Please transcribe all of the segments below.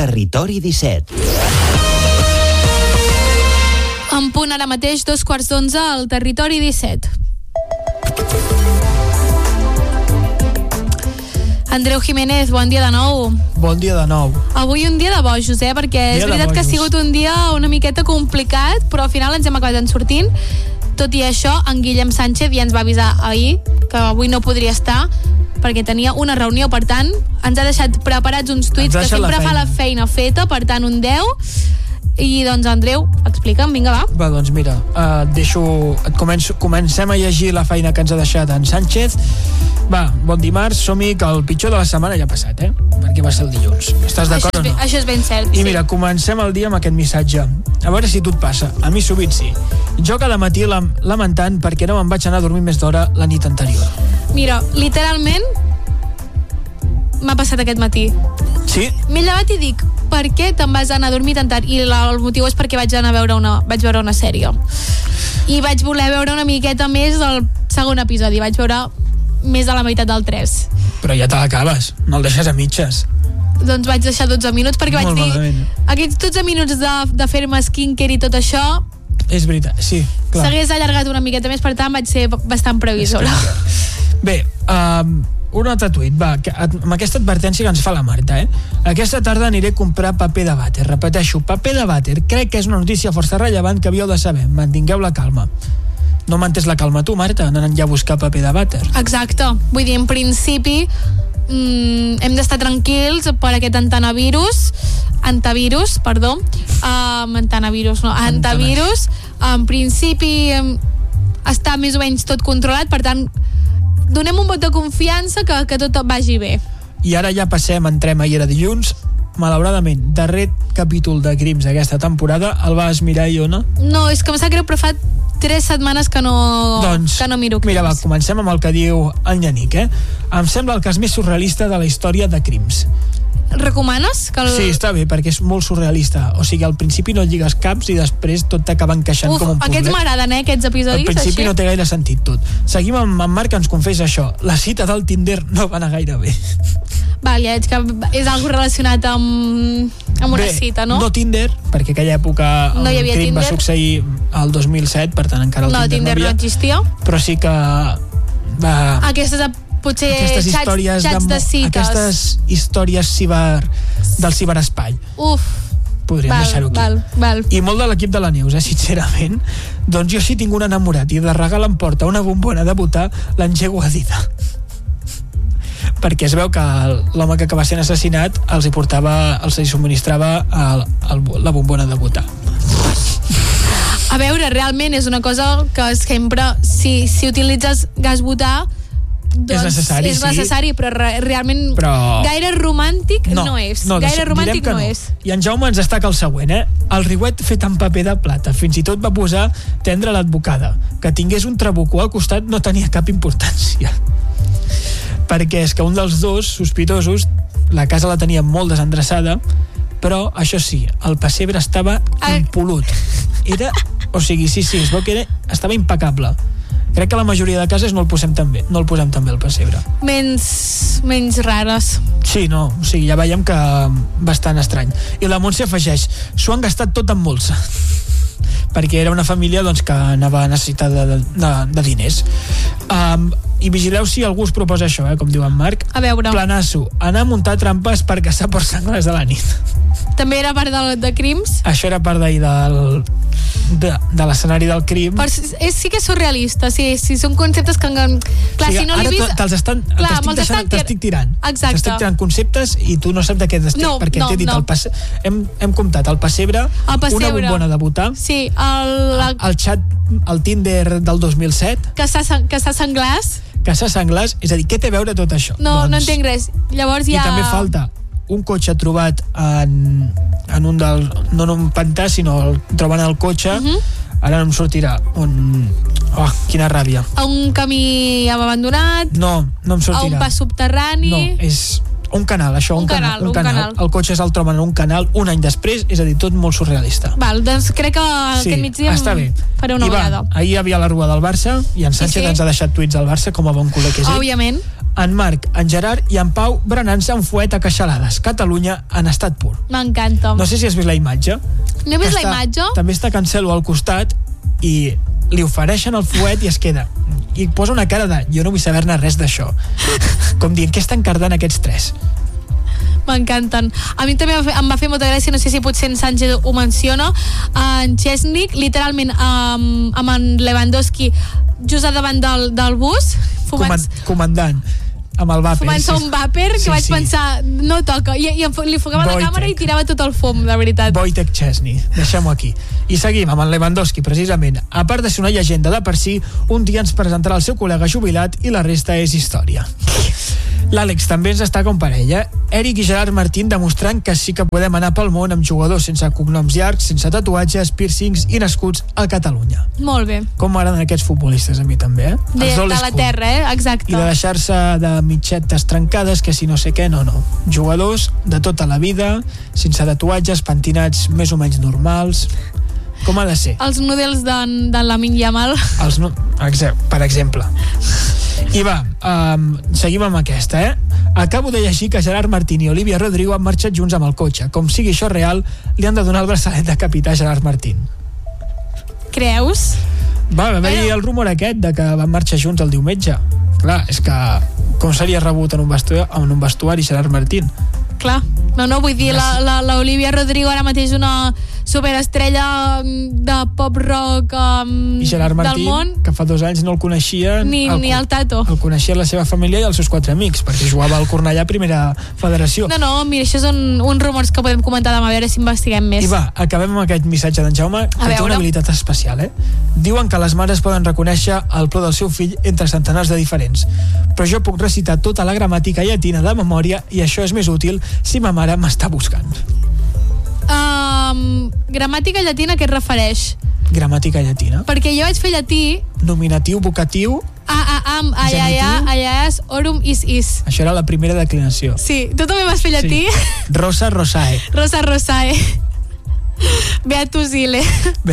Territori 17. En punt ara mateix, 11:15 al Territori 17. Andreu Jiménez, bon dia de nou. Bon dia de nou. Avui un dia de bojos, perquè és veritat que ha sigut un dia una miqueta complicat, però al final ens hem acabat en sortint. Tot i això, en Guillem Sánchez ja ens va avisar ahir que avui no podria estar perquè tenia una reunió, per tant, ens ha deixat preparats uns tuits que sempre fa la feina feta, per tant, un 10. I doncs, Andreu, explica'm, vinga, va. Va, doncs mira, comencem a llegir la feina que ens ha deixat en Sánchez. Va, bon dimarts, som-hi, que el pitjor de la setmana ja ha passat, perquè va ser el dilluns. Estàs d'acord o no? Això és ben cert, I mira, comencem el dia amb aquest missatge. A veure si tu et passa. A mi sovint sí. Jo cada matí lamentant perquè no me'n vaig anar a dormir més d'hora la nit anterior. Mira, literalment m'ha passat aquest matí. Sí? M'he llevat i dic, per què te'n vas anar a dormir tan tard? I el motiu és perquè vaig veure una sèrie. I vaig voler veure una miqueta més del segon episodi. Vaig veure més de la meitat del 3. Però ja te l'acabes, no el deixes a mitges. Doncs vaig deixar 12 minuts perquè vaig dir, aquests 12 minuts de fer-me skincare i tot això, és veritat, sí, clar. S'hagués allargat una miqueta més, per tant vaig ser bastant previsora. Bé, un altre tuit, va, amb aquesta advertència que ens fa la Marta, Aquesta tarda aniré a comprar paper de vàter. Repeteixo, paper de vàter. Crec que és una notícia força rellevant que havíeu de saber. Mantingueu la calma. No mantens la calma tu, Marta, anant ja a buscar paper de vàter. Exacte. Vull dir, en principi hem d'estar tranquils per aquest antavirus. En principi està més o menys tot controlat, per tant donem un vot de confiança que tot vagi bé. I ara ja entrem, ahir era dilluns. Malauradament, darrer capítol de Crims d'aquesta temporada, el vas mirar, Iona? No, és que em sap greu, però fa 3 setmanes que no miro Crims. Mira, va, comencem amb el que diu el Llanic, Em sembla el cas més surrealista de la història de Crims. Recomanes? Sí, està bé, perquè és molt surrealista. O sigui, al principi no lligues caps i després tot t'acaba encaixant com un puzzle. Aquests m'agraden, aquests episodis. Al principi no té gaire sentit tot. Seguim amb en Marc, que ens confessa això. La cita del Tinder no va anar gaire bé. Val, ja veig que és algo relacionat amb una cita, no? No Tinder, perquè aquella època no el crim va succeir al 2007, per tant encara el Tinder no existia. Però sí que va... Aquestes històries de cites. Aquestes històries del ciberespai. Podríem deixar-ho aquí. Val. I molt de l'equip de la Neus, sincerament. Doncs jo sí tinc un enamorat i de regal em porta una bombona de votar, l'engego a dida. Perquè es veu que l'home que acaba sent assassinat els hi subministrava la bombona de votar. A veure, realment és una cosa que sempre, si utilitzes gas votar, doncs és necessari, però realment gaire romàntic no és. Gaire romàntic no és. I en Jaume ens destaca el següent, El riuet fet amb paper de plata. Fins i tot va posar tendre l'advocada. Que tingués un trabucó al costat no tenia cap importància. Perquè és que un dels dos sospitosos, la casa la tenia molt desendreçada, però això sí, el pessebre estava impolut. O sigui, sí, es veu que estava impecable. Crec que la majoria de cases no el posem tan bé al pessebre. Menys rares. Sí, no, o sigui, ja veiem que bastant estrany. I la Montse afegeix, s'ho han gastat tot en molsa. Perquè era una família que anava a necessitar de diners. I vigileu si algú us proposa això, com diu en Marc. A veure. Planasso, anar a muntar trampes per caçar porcs senglars de la nit. També era part de Crims? Això era part d'ahir de l'escenari del crim. Però sí que és surrealista, sí, són conceptes que... Clar, si no l'he vist... T'estic tirant. Exacte. T'estic tirant conceptes i tu no saps de què t'estic, perquè t'he dit hem comptat el pessebre, una bombona de votar, sí, el xat, el Tinder del 2007, caçar senglars, és a dir, què té a veure tot això? No entenc res. Llavors I també falta un cotxe trobat en un del... no en un pantà, sinó trobant el cotxe. Ara no em sortirà. Quina ràbia. A un camí abandonat? No em sortirà. A un pas subterrani? No, és un canal, això, un canal. El cotxe se'l troben en un canal un any després, és a dir, tot molt surrealista. Val, doncs crec que aquest migdia faré una ullada. Ahir hi havia la rua del Barça i en Sánchez ens ha deixat tuits del Barça com a bon culer que és ell. Òbviament. En Marc, en Gerard i en Pau berenant-se un fuet a queixalades. Catalunya en estat pur. M'encanta. No sé si has vist la imatge. No he vist la imatge? També està Cancelo al costat i li ofereixen el fuet i es queda i posa una cara de jo no vull saber-ne res d'això, com dient què estan cardant aquests tres. M'encanten. A mi també em va fer molta gràcia, no sé si potser en Sánchez ho menciona, en Chesney, literalment amb en Lewandowski just davant del bus comandant amb el vàper. Fumant-se un vàper que vaig pensar, no toca. I li fogava la càmera i tirava tot el fum, de veritat. Wojtek Chesney, deixem-ho aquí. I seguim amb en Lewandowski, precisament. A part de ser una llegenda de per si, un dia ens presentarà el seu col·lega jubilat i la resta és història. L'Àlex també ens està com parella. Eric i Gerard Martín demostrant que sí que podem anar pel món amb jugadors sense cognoms llargs, sense tatuatges, piercings i nascuts a Catalunya. Molt bé. Com m'agraden aquests futbolistes a mi també, de la terra, exacte. I de deixar-se de mitxetes trencades, que si no sé què, no. Jugadors de tota la vida, sense tatuatges, pentinats més o menys normals. Com ha de ser? Els models d'en Lamine Yamal. Per exemple. I va, seguim amb aquesta, Acabo de llegir que Gerard Martín i Olivia Rodrigo han marxat junts amb el cotxe. Com sigui això real, li han de donar el braçalet de capità a Gerard Martín. Creus? Va haver el rumor aquest de que van marxar junts el diumenge. Clar, és que com seria rebut en un vestuari Gerard Martín? Clar, no, vull dir, l'Olivia Rodrigo ara mateix una superestrella de pop rock i Gerard Martín, del món, que fa 2 anys no el coneixia ni el Tato. El coneixia la seva família i els seus 4 amics, perquè jugava al Cornellà a primera federació. No, mira, això són uns rumors que podem comentar demà, a veure si investiguem més. I va, acabem amb aquest missatge d'en Jaume, que té una habilitat especial, Diuen que les mares poden reconèixer el plor del seu fill entre centenars de diferents, però jo puc recitar tota la gramàtica llatina de memòria i això és més útil si ma mare m'està buscant. Gramàtica llatina, a què es refereix? Gramàtica llatina. Perquè jo vaig fer llatí... Nominatiu, vocatiu... Aiaias, orum, is. Això era la primera declinació. Sí, tu també vas fer llatí? Sí. Rosa, rosae. Beatus ile.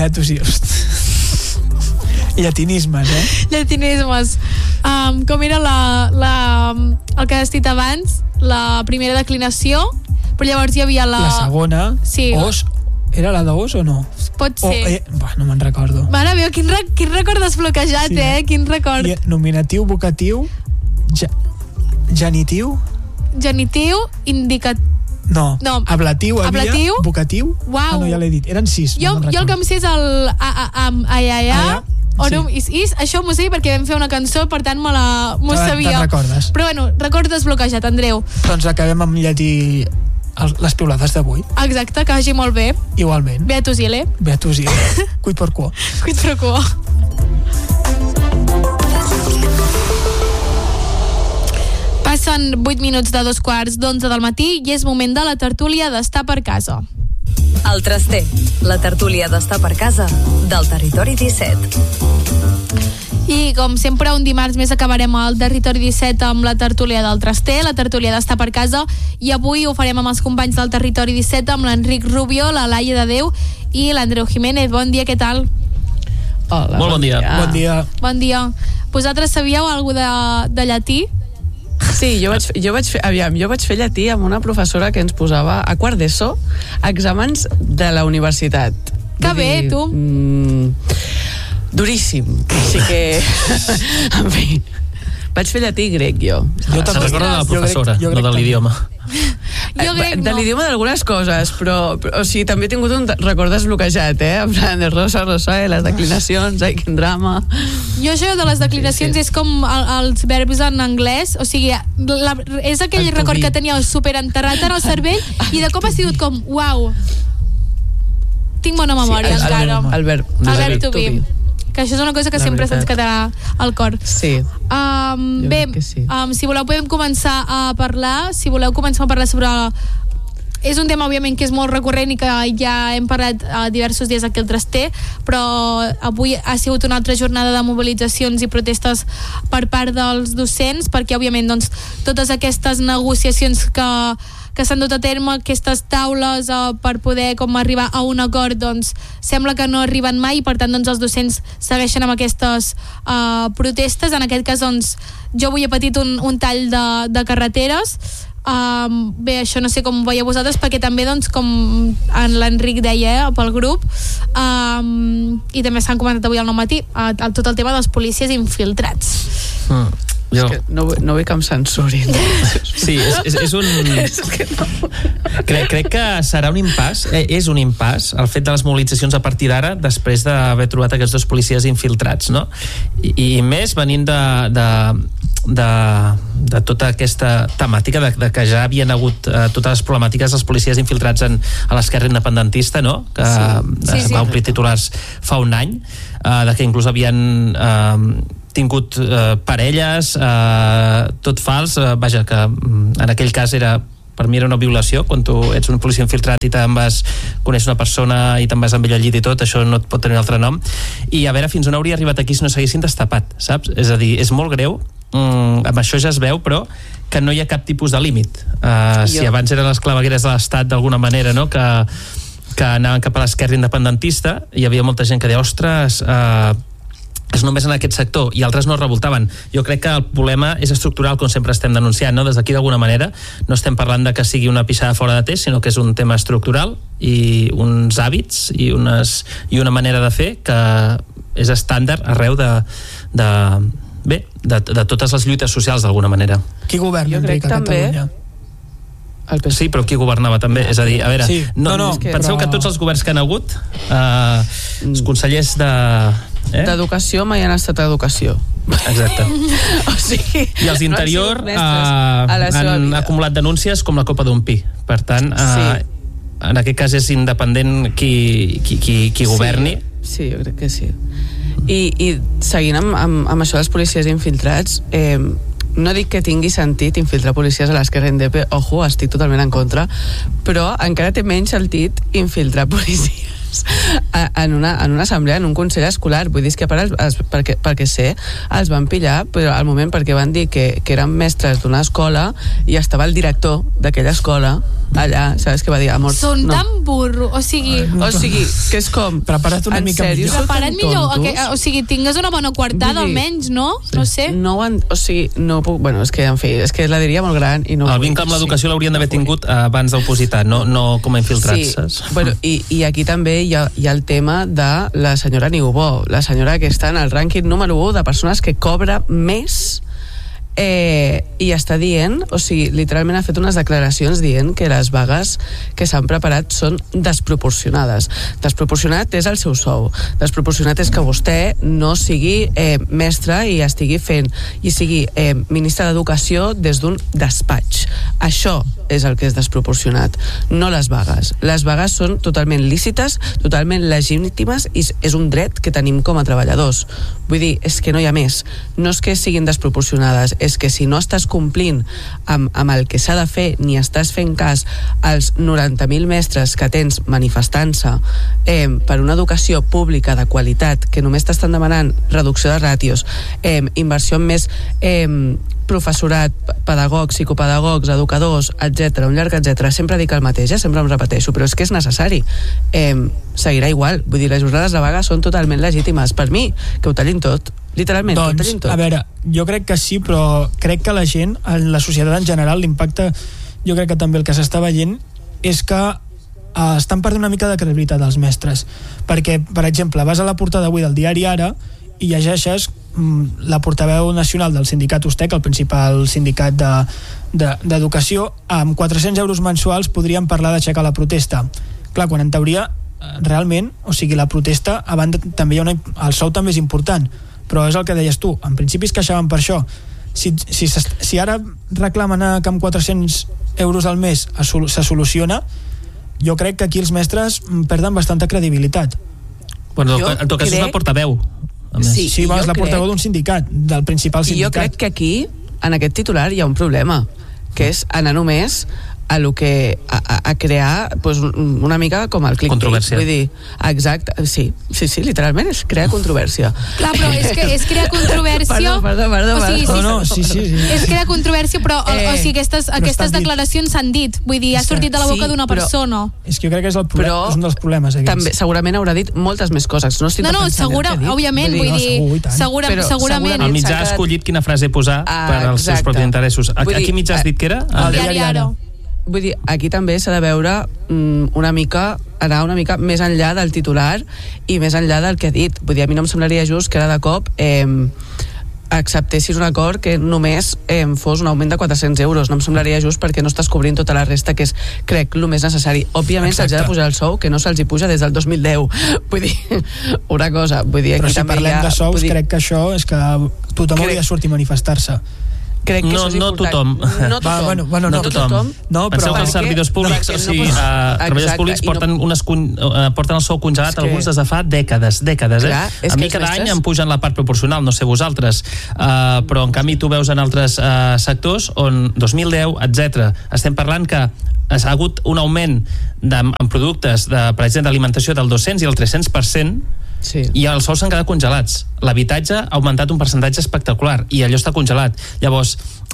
Llatinismes, Llatinismes. Com era el que has dit abans, la primera declinació, però llavors hi havia la segona, sí. Os, era la d'os o no? Pot ser. No me'n recordo. Mare meva, quin record desbloquejat, sí. Quin record. I nominatiu, vocatiu, genitiu, indicatiu. No. Ablatiu, vocatiu. Uau. No, ja l'he dit. Eren 6. Jo el que em sé és el aiaià, orum, is. Això m'ho sé perquè vam fer una cançó, per tant m'ho sabia. Te'n recordes. Però bueno, record desbloquejat, Andreu. Doncs acabem amb llatí les piulades d'avui. Exacte, que vagi molt bé. Igualment. Beatus ile. Quid pro quo. Passen 8 minuts de 2:15 del matí i és moment de la tertúlia d'Estar per Casa. El Traster, la tertúlia d'Estar per Casa del Territori 17. I com sempre un dimarts més acabarem al Territori 17 amb la tertúlia del Traster, la tertúlia d'Estar per Casa, i avui ho farem amb els companys del Territori 17, amb l'Enric Rubio, la Laia de Déu i l'Andreu Jiménez. Bon dia, què tal? Hola, molt bon dia. Bon dia. Vosaltres sabíeu alguna de llatí? Sí, jo vaig fer llatí amb una professora que ens posava a quart d'ESO exàmens de la universitat. Que bé, tu! Duríssim. Així que... en fi, vaig fer llatí i grec, jo. Se'n recorda de la professora, no de l'idioma. Jo grec no. De l'idioma d'algunes coses, però o sigui, també he tingut un record desbloquejat, en plan de rosa, les declinacions, ai, quin drama. Jo això de les declinacions és com els verbs en anglès, o sigui, és aquell record que tenia superenterrat en el cervell i de cop ha sigut com, uau, tinc bona memòria encara. El verb to be. Que això és una cosa que sempre se'ns quedarà al cor. Sí. Bé, si voleu podem començar a parlar, sobre és un tema, òbviament, que és molt recurrent i que ja hem parlat diversos dies aquí al Traster, però avui ha sigut una altra jornada de mobilitzacions i protestes per part dels docents, perquè, òbviament, doncs, totes aquestes negociacions que s'han dut a terme, aquestes taules per poder com arribar a un acord, doncs sembla que no arriben mai i per tant doncs, els docents segueixen amb aquestes protestes. En aquest cas doncs, jo avui he patit un tall de carreteres. Bé, això no sé com ho veieu vosaltres, perquè també doncs, com en l'Enric deia pel grup, i també s'han comentat avui al matí, tot el tema dels policies infiltrats. Jo. És que no vull que em censurin. Sí, és un... És que no. Crec que serà un impàs, és un impàs el fet de les mobilitzacions a partir d'ara, després d'haver trobat aquests dos policies infiltrats, no? I més venint de tota aquesta temàtica de que ja havien hagut totes les problemàtiques dels policies infiltrats a l'esquerra independentista, no? Que va omplir titulars fa un any, de que inclús havien tingut parelles, tot fals, vaja, que en aquell cas per mi era una violació, quan tu ets un policia infiltrat i te'n vas conèixer una persona i te'n vas amb ella al llit i tot, això no et pot tenir un altre nom, i a veure fins on hauria arribat aquí si no s'haguessin destapat, saps? És a dir, és molt greu, amb això ja es veu, però que no hi ha cap tipus de límit. Si abans eren les clavegueres de l'Estat d'alguna manera, no?, que anaven cap a l'esquerra independentista, hi havia molta gent que deia, ostres, és només en aquest sector, i altres no es revoltaven. Jo crec que el problema és estructural, com sempre estem denunciant, no? Des d'aquí d'alguna manera no estem parlant de que sigui una pixada fora de test, sinó que és un tema estructural i uns hàbits i una manera de fer que és estàndard arreu de totes les lluites socials d'alguna manera. Qui governa, Enric, a Catalunya? Sí, però qui governava també? És a dir, a veure, penseu que tots els governs que han hagut, els consellers d'Educació mai han estat a Educació. Exacte. O sigui, i els d'Interior han acumulat denúncies com la copa d'un pi. Per tant, en aquest cas és independent qui governi. Sí, jo crec que sí. I seguint amb això dels policies infiltrats, no dic que tingui sentit infiltrar policies a l'esquerra indepe, ojo, estic totalment en contra, però encara té menys sentit infiltrar policies en una assemblea, en un consell escolar. Vull dir que perquè sé, els van pillar, però al moment perquè van dir que eren mestres d'una escola i estava el director d'aquella escola allà, saps què va dir? Amor, són tan burro, o sigui, que és com preparat una mica millor. Preparat millor, o sigui, tingues una bona coartada almenys, no? No sé. No puc, bueno, és que en fi, és que la diria molt gran i no. El vincle amb l'educació l'haurien d'haver tingut abans d'opositar, no com a infiltrats, saps? Bueno, i aquí també hi ha el tema de la senyora Niubó, la senyora que està en el rànquing número 1 de persones que cobra més, i està dient, o sigui, literalment ha fet unes declaracions dient que les vagues que s'han preparat són desproporcionades. Desproporcionat és el seu sou, desproporcionat és que vostè no sigui mestre i estigui fent i sigui ministre d'Educació des d'un despatx. Això és el que és desproporcionat, no les vagues. Les vagues són totalment lícites, totalment legítimes, i és un dret que tenim com a treballadors. Vull dir, és que no hi ha més. No és que siguin desproporcionades, és que si no estàs complint amb el que s'ha de fer, ni estàs fent cas als 90.000 mestres que tens manifestant-se per una educació pública de qualitat, que només t'estan demanant reducció de ràtios, inversió en més professorat, pedagogs, psicopedagogs, educadors, etc., un llarg etcètera. Sempre dic el mateix, sempre em repeteixo, però és que és necessari. Seguirà igual. Vull dir, les jornades de vaga són totalment legítimes. Per mi, que ho tallin tot. Literalment, ho tallin tot. A veure, jo crec que sí, però crec que la gent, en la societat en general, l'impacte, jo crec que també el que s'està veient és que estan perdent una mica de credibilitat els mestres. Perquè, per exemple, vas a la portada avui del diari Ara i llegeixes la portaveu nacional del sindicat USTEC, el principal sindicat d'educació, amb 400 euros mensuals podrien parlar d'aixecar la protesta. Clar, quan en teoria realment, o sigui, la protesta a banda, també hi ha el sou també és important, però és el que deies tu, en principi es queixaven per això. Si ara reclamen que amb 400 euros al mes se soluciona, jo crec que aquí els mestres perden bastanta credibilitat. Bueno, en tot cas és una portaveu. Sí, és la portaveu d'un sindicat, del principal sindicat. I jo crec que aquí, en aquest titular, hi ha un problema, que és anar només a crear pues, una mica com el clickbait. Controvèrsia. Vull dir, exacte, sí, literalment és crear controvèrsia. Clar, però és crear controvèrsia... Perdó. Sí. És crear controvèrsia, però o sigui, aquestes declaracions s'han dit. Vull dir, ha sortit de la boca d'una persona. És que jo crec que és un dels problemes. També, segurament haurà dit moltes més coses. No, òbviament, vull dir, segurament. El mitjà ha escollit quina frase posar per als seus propis interessos. A quin mitjà has dit que era? El Diari Ara. Vull dir, aquí també s'ha de veure anar una mica més enllà del titular i més enllà del que ha dit. Vull dir, a mi no em semblaria just que ara de cop acceptessis un acord que només fos un augment de 400 euros. No em semblaria just perquè no estàs cobrint tota la resta, que és, crec, el més necessari. Òbviament se'ls ha de pujar el sou, que no se'ls hi puja des del 2010. Vull dir, una cosa. Vull dir, però si parlem de sous, crec que això és que tothom hauria de sortir a manifestar-se. Crec que no tothom. No tothom. Penseu que els servidors públics, treballadors públics porten el sou congelat alguns des de fa dècades. A mi cada any em pugen la part proporcional, no sé vosaltres, però en canvi tu veus en altres sectors on 2010, etc. Estem parlant que ha hagut un augment en productes, per exemple, d'alimentació del 200 i el 300%, i els sous s'han quedat congelats. L'habitatge ha augmentat un percentatge espectacular i allò està congelat. Llavors,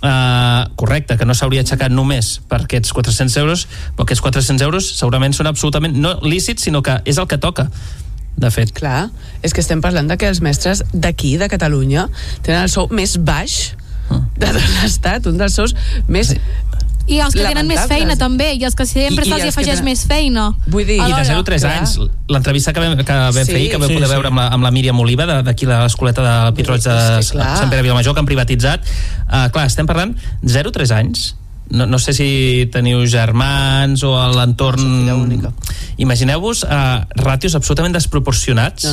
correcte, que no s'hauria aixecat només per aquests 400 euros, però aquests 400 euros segurament són absolutament no lícits, sinó que és el que toca, de fet. Clar, és que estem parlant de que els mestres d'aquí, de Catalunya, tenen el sou més baix de tot l'estat, un dels sous més... I els que tenen més feina també, i els que sempre se'ls afegeix més feina. Vull dir, i de 0 a 3 anys, l'entrevista que vam fer ahir, que vam poder veure amb la Míriam Oliva d'aquí l'escoleta de Pitroig de Sant Pere Vilamajor, que han privatitzat, clar, estem parlant 0 a 3 anys. No sé si teniu germans o a l'entorn... Imagineu-vos ràtios absolutament desproporcionats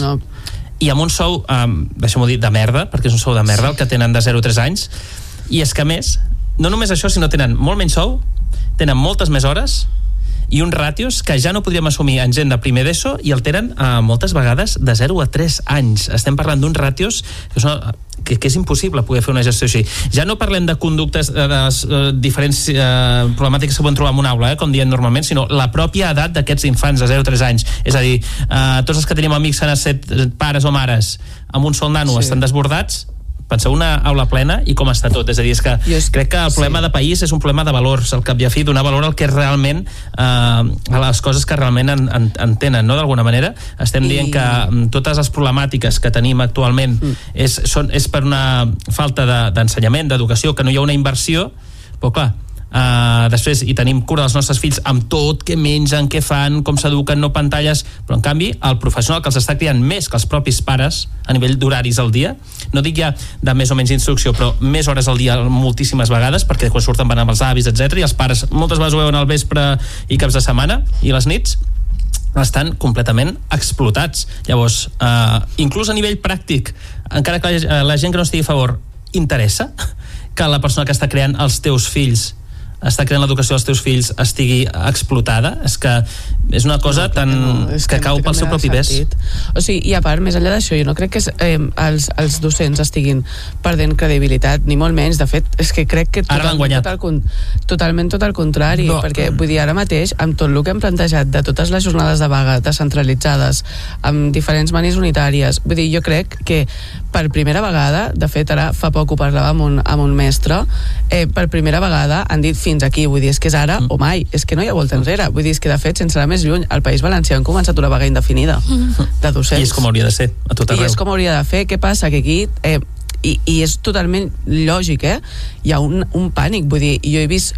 i amb un sou, deixeu-m'ho dir, de merda, perquè és un sou de merda el que tenen de 0 a 3 anys, i és que a més no només això, sinó tenen molt menys sou, tenen moltes més hores i uns ràtios que ja no podríem assumir en gent de primer d'ESO i el tenen moltes vegades de 0 a 3 anys. Estem parlant d'uns ràtios que és impossible poder fer una gestió així. Ja no parlem de conductes, de diferents problemàtiques que poden trobar en una aula, com diem normalment, sinó la pròpia edat d'aquests infants de 0 a 3 anys. És a dir, tots els que tenim amics que han estat pares o mares amb un sol nano estan desbordats. Penseu una aula plena i com està tot. És a dir, és que crec que el problema de país és un problema de valors, al cap i a fi, donar valor al que és realment a les coses que realment entenen, no? D'alguna manera estem dient que totes les problemàtiques que tenim actualment és per una falta d'ensenyament, d'educació, que no hi ha una inversió, però clar, després hi tenim cura dels nostres fills amb tot, què mengen, què fan, com s'eduquen, no pantalles, però en canvi el professional que els està criant més que els propis pares a nivell d'horaris al dia, no dic ja de més o menys instrucció, però més hores al dia moltíssimes vegades, perquè quan surten van amb els avis, etc, i els pares moltes vegades ho veuen al vespre i caps de setmana i les nits estan completament explotats. Llavors, inclús a nivell pràctic, encara que la gent que no estigui a favor interessa que la persona que està creant els teus fills, està creant l'educació dels teus fills, estigui explotada? És que és una cosa que cau pel seu propi pes. O sigui, i a part, més enllà d'això, jo no crec que els docents estiguin perdent credibilitat, ni molt menys. De fet, és que crec que totalment tot el contrari, perquè vull dir, ara mateix, amb tot el que hem plantejat de totes les jornades de vaga descentralitzades, amb diferents manis unitàries, vull dir, jo crec que per primera vegada, de fet, ara fa poc ho parlava amb un mestre, per primera vegada han dit fins aquí, vull dir, és que és ara o mai, és que no hi ha volta enrere, vull dir, és que de fet, sense anar més lluny, al País Valencià han començat una vaga indefinida de docents. I és com hauria de ser, a tot arreu. I és com hauria de fer, què passa? Que aquí, i és totalment lògic, hi ha un pànic, vull dir, jo he vist,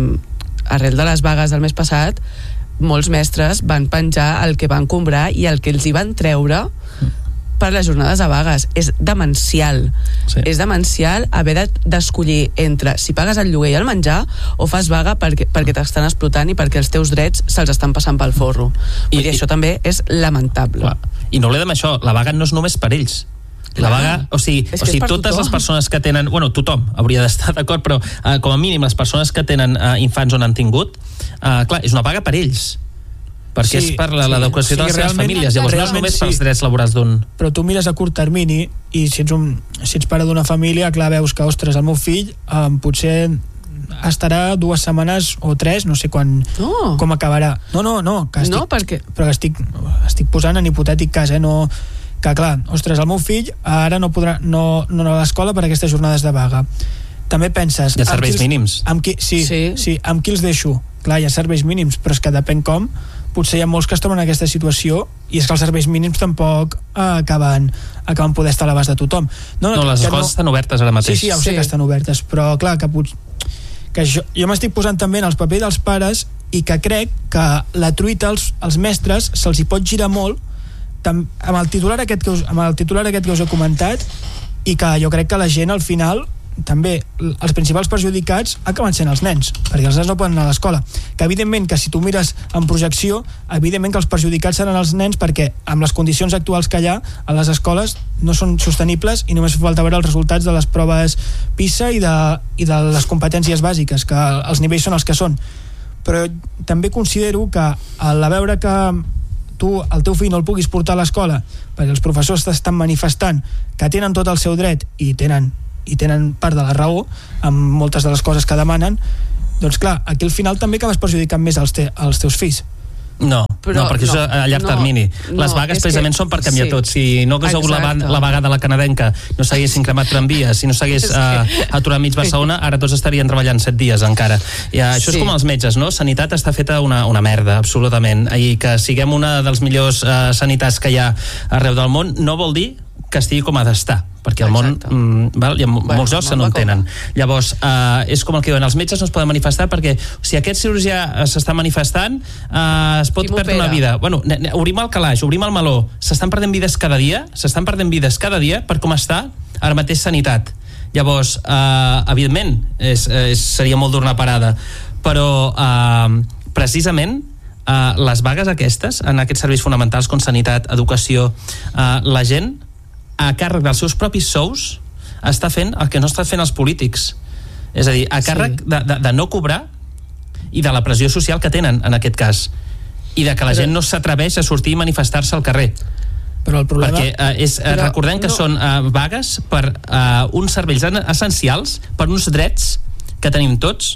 arrel de les vagues del mes passat, molts mestres van penjar el que van comprar i el que els hi van treure per les jornades de vagues. És demencial. És demencial haver d'escollir entre si pagues el lloguer i el menjar o fas vaga perquè t'estan explotant i perquè els teus drets se'ls estan passant pel forro. I això també és lamentable. Clar. I no oblidem això, la vaga no és només per ells. La vaga, o sigui totes les persones que tenen, bueno, tothom hauria d'estar d'acord, però com a mínim les persones que tenen infants on han tingut, clar, és una vaga per ells, perquè és per l'educació de les seves famílies. Llavors no és només pels drets laborals d'un... Però tu mires a curt termini i si ets pare d'una família, clar, veus que, ostres, el meu fill potser estarà 2 setmanes o 3, no sé com acabarà. No, que estic, no, perquè... però estic posant en hipotètic cas, no, que clar, ostres, el meu fill ara no podrà no anar a l'escola per aquestes jornades de vaga. També penses... Hi ha serveis mínims. Sí, amb qui els deixo? Clar, hi ha serveis mínims, però és que depèn com. Potser hi ha molts que es troben en aquesta situació i és que els serveis mínims tampoc acaben poder estar a l'abast de tothom. No, les escoles estan obertes ara mateix. Sí, ja ho sé que estan obertes, però clar, que jo m'estic posant també en els papers dels pares i que crec que la truita als mestres se'ls hi pot girar molt amb el titular aquest que us he comentat, i que jo crec que la gent al final també els principals perjudicats acaben sent els nens, perquè els nens no poden anar a l'escola, que evidentment que si tu mires en projecció, evidentment que els perjudicats seran els nens, perquè amb les condicions actuals que hi ha a les escoles no són sostenibles i només fa falta veure els resultats de les proves PISA i de les competències bàsiques, que els nivells són els que són. Però també considero que al veure que el teu fill no el puguis portar a l'escola perquè els professors t'estan manifestant que tenen tot el seu dret i tenen part de la raó amb moltes de les coses que demanen, doncs clar, aquí al final també acabes perjudicant més els teus fills. No, perquè això és a llarg termini. Les vagues precisament són per canviar tot. Si no hagués hagut la vaga de la canadenca, no s'haguessin cremat tramvies, si no s'hagués aturat mig Barcelona, ara tots estarien treballant 7 dies encara. Això és com els metges, no? Sanitat està feta una merda, absolutament. I que siguem una dels millors sanitats que hi ha arreu del món no vol dir que estigui com ha d'estar, perquè el món hi ha molts llocs que no en tenen. Llavors, és com el que diuen, els metges no es poden manifestar perquè si aquest cirurgià s'està manifestant es pot perdre una vida. Bueno, obrim el calaix, obrim el meló, s'estan perdent vides cada dia per com està ara mateix sanitat. Llavors, evidentment seria molt d'una parada, però precisament les vagues aquestes en aquests serveis fonamentals com sanitat, educació, la gent a càrrec dels seus propis sous està fent el que no estan fent els polítics, és a dir, a càrrec de no cobrar i de la pressió social que tenen en aquest cas, i de que la gent no s'atreveix a sortir i manifestar-se al carrer. Però el problema... Perquè recordem que són vagues per uns serveis essencials, per uns drets que tenim tots,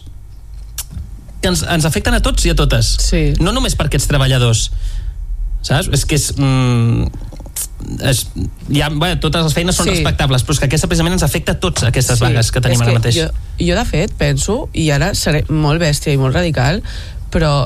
que ens afecten a tots i a totes, no només per aquests treballadors, saps? És que totes les feines són respectables, però és que aquesta precisament ens afecta a tots, aquestes vagues que tenim ara mateix. Jo de fet penso, i ara seré molt bèstia i molt radical, però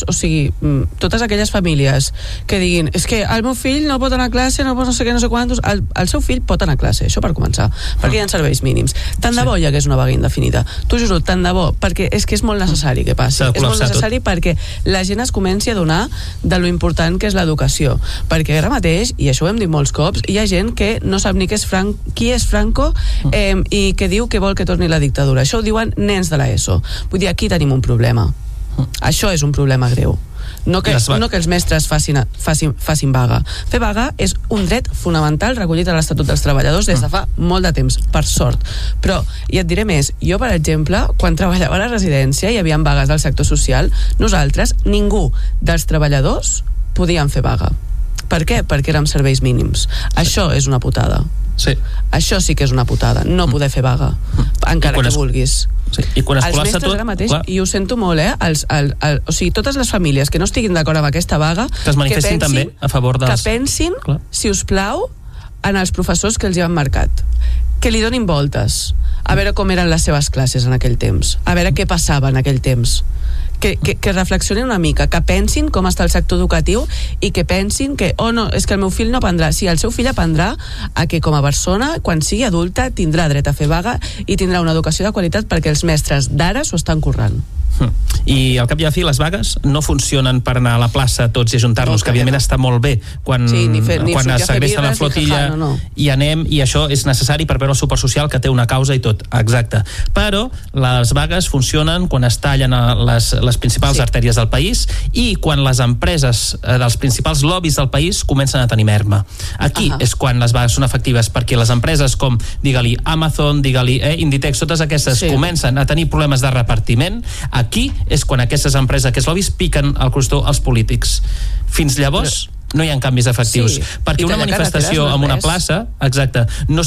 totes aquelles famílies que diguin, és que el meu fill no pot anar a classe, no pot no sé què, no sé quantos, el seu fill pot anar a classe, això per començar, perquè hi ha serveis mínims. Tant de bo hi hagués una vaga indefinida, t'ho juro, tant de bo, perquè és que és molt necessari que passi, és molt necessari perquè la gent es comenci a donar de lo important que és l'educació, perquè ara mateix, i això ho hem dit molts cops, hi ha gent que no sap ni qui és Franco i que diu que vol que torni la dictadura. Això ho diuen nens de l'ESO. Vull dir, aquí tenim un problema. Això és un problema greu. No que els mestres facin vaga. Fer vaga és un dret fonamental recollit a l'Estatut dels Treballadors des de fa molt de temps, per sort. Però, i et diré més, jo, per exemple, quan treballava a la residència i hi havia vagues del sector social, nosaltres, ningú dels treballadors podíem fer vaga. Per què? Perquè érem serveis mínims. Això és una putada. Sí. Això sí que és una putada, no poder fer vaga, encara que vulguis. Sí. I quan es col·lapsa tot, ara mateix, i ho sento molt, o sigui, totes les famílies que no estiguin d'acord amb aquesta vaga, que es manifestin també a favor de... Que pensin, si us plau, en els professors que els hi han marcat, que li donin voltes a veure com eren les seves classes en aquell temps, a veure què passava en aquell temps, que reflexionin una mica, que pensin com està el sector educatiu i que pensin que, no, és que el meu fill no aprendrà. Sí, el seu fill aprendrà a que com a persona, quan sigui adulta, tindrà dret a fer vaga i tindrà una educació de qualitat perquè els mestres d'ara s'ho estan currant. I al cap i a la fi les vagues no funcionen per anar a la plaça tots i ajuntar-nos, que evidentment està molt bé quan es segresta la flotilla i anem, i això és necessari per veure el supersocial que té una causa i tot, exacte, però les vagues funcionen quan es tallen les principals artèries del país i quan les empreses dels principals lobbies del país comencen a tenir merma. Aquí és quan les vagues són efectives, perquè les empreses com, digue-li Amazon, digue-li Inditex, totes aquestes comencen a tenir problemes de repartiment. Aquí és quan aquestes empreses, aquests lobbies, piquen el crostó als polítics. Fins llavors no hi ha canvis efectius, perquè una manifestació en una plaça, exacte,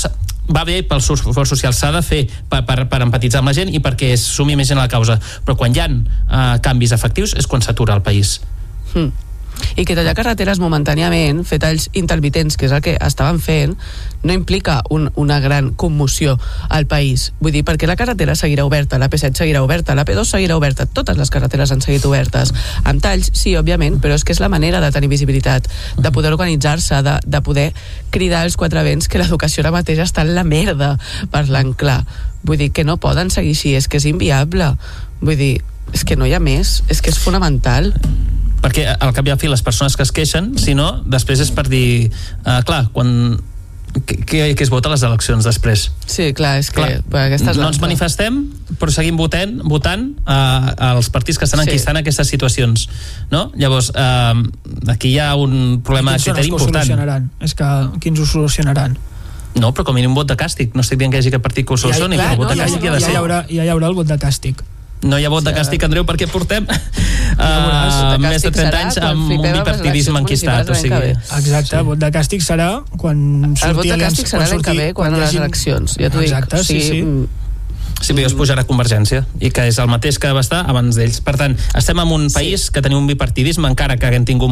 va bé pel esforç social, s'ha de fer per empatitzar amb la gent i perquè es sumi més gent a la causa, però quan hi ha canvis efectius és quan s'atura el país. I que tallar carreteres momentàniament, fer talls intermitents, que és el que estaven fent, no implica una gran commoció al país. Vull dir, perquè la carretera seguirà oberta, la P7 seguirà oberta, la P2 seguirà oberta, totes les carreteres han seguit obertes. Amb talls, sí, òbviament, però és que és la manera de tenir visibilitat, de poder organitzar-se, de poder cridar als quatre vents que l'educació ara mateix està en la merda, parlant clar. Vull dir, que no poden seguir així, és que és inviable. Vull dir, és que no hi ha més, és que és fonamental. Perquè al cap i a fi les persones que es queixen, si no, després és per dir clar, quan què es vota a les eleccions després? Sí, clar, és que no ens manifestem, però seguim votant als partits que estan enquistant aquestes situacions, no? Llavors, aquí hi ha un problema de criteri important. És que quins ho solucionaran? No, però com a mínim un vot de càstig. No estic dient que hi hagi cap partit que ho solucioni, però el vot de càstig hi ha de ser. Ja hi haurà el vot de càstig. No hi ha vot de càstig, Andreu, perquè portem més de 30 anys amb un bipartidisme enquistat. Exacte, el vot de càstig serà quan surti... El vot de càstig serà l'any que ve, quan les eleccions, ja t'ho dic. Exacte, sí. Sí, però es pujarà Convergència, i que és el mateix que va estar abans d'ells. Per tant, estem en un país que tenim un bipartidisme, encara que haguem tingut